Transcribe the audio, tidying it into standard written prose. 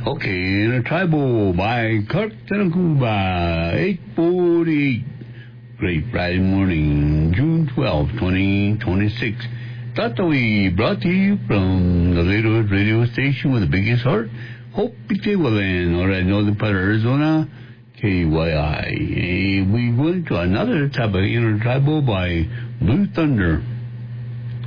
Okay, Intertribal by Kirk Tanakuba, 848. Great Friday morning, June 12, 2026. Tataway brought to you from the Laterwood radio station with the biggest heart. Hope Itewalan, or at northern part of Arizona, KYI. We go into another type of Intertribal by Blue Thunder.